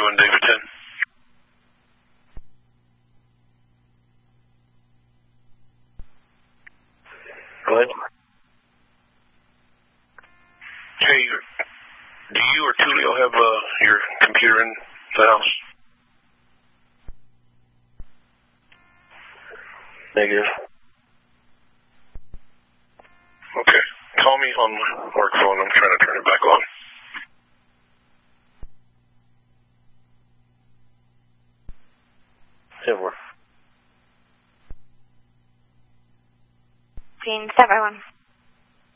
31 David 10. Go ahead. Hey, do you or Tulio have your computer in the house? Negative. Okay. Call me on my work phone. I'm trying to turn it back on. Silver. Scene 7 by 1.